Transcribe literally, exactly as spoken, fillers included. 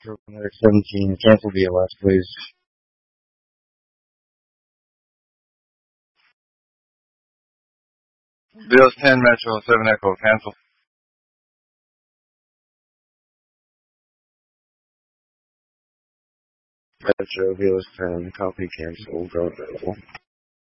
Metro seventeen, cancel B L S, please. B L S ten, Metro seven Echo, cancel. Metro B L S ten, copy, cancel, go available.